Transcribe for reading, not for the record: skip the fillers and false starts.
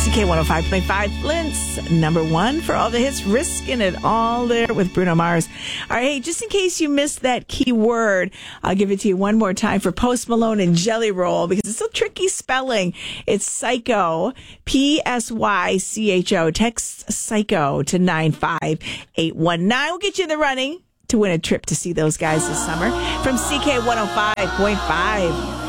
CK 105.5, Flint's number one for all the hits, risking it all there with Bruno Mars. All right, hey, just in case you missed that key word, I'll give it to you one more time for Post Malone and Jelly Roll, because it's a tricky spelling. It's Psycho, Psycho. Text Psycho to 95819. We'll get you in the running to win a trip to see those guys this summer from CK 105.5.